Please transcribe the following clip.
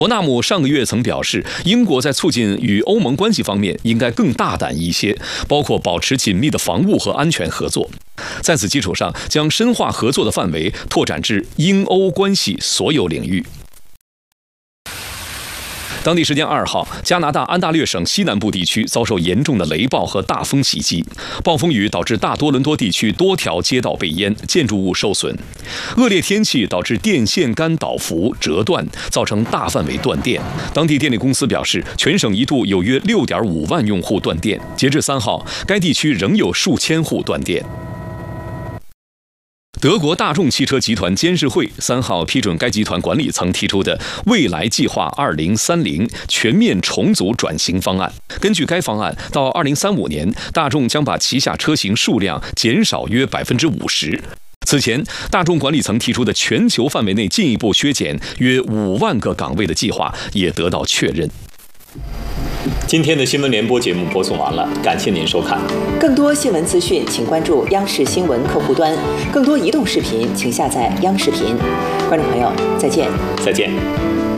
伯纳姆上个月曾表示，英国在促进与欧盟关系方面应该更大胆一些，包括保持紧密的防务和安全合作。在此基础上，将深化合作的范围拓展至英欧关系所有领域。当地时间2号，加拿大安大略省西南部地区遭受严重的雷暴和大风袭击，暴风雨导致大多伦多地区多条街道被淹，建筑物受损。恶劣天气导致电线杆倒伏、折断，造成大范围断电。当地电力公司表示，全省一度有约6.5万用户断电。截至3号，该地区仍有数千户断电。德国大众汽车集团监事会3号批准该集团管理层提出的未来计划2030全面重组转型方案。根据该方案，到2035年，大众将把旗下车型数量减少约50%。此前，大众管理层提出的全球范围内进一步削减约5万个岗位的计划也得到确认。今天的新闻联播节目播送完了，感谢您收看。 更多新闻资讯，请关注央视新闻客户端；更多移动视频，请下载央视频。观众朋友，再见。 再见。